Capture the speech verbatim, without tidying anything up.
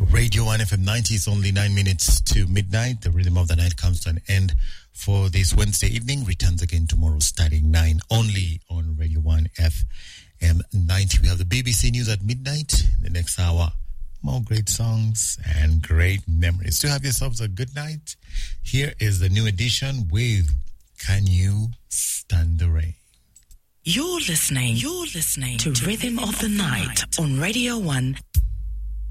Radio one F M ninety is only nine minutes to midnight. The rhythm of the night comes to an end for this Wednesday evening. Returns again tomorrow starting nine, only on Radio one F M ninety. We have the B B C News at midnight. The next hour, more great songs and great memories. To have yourselves a good night. Here is the new edition with Can You Stand the Rain? You're listening, you're listening to, to Rhythm, Rhythm of the, of the Night, Night on Radio one